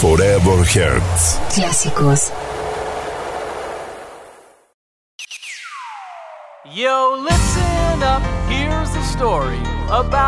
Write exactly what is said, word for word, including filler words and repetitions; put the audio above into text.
Forever Hearts. Clásicos. Yo, listen up, here's the story about